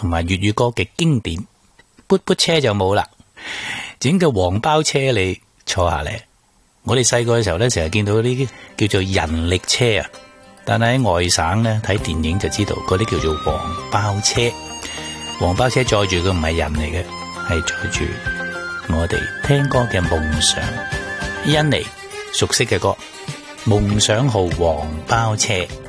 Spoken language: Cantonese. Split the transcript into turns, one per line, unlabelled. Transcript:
同埋粵語歌嘅經典。噗噗車就冇啦，整個黃包車你坐下嚟。我哋細個嘅時候咧，成日見到呢啲叫做人力車啊，但係喺外省咧睇電影就知道嗰啲叫做黃包車。黃包車載住嘅唔係人嚟嘅，係載住我哋聽歌嘅夢想。印尼熟悉嘅歌《夢想號黃包車》。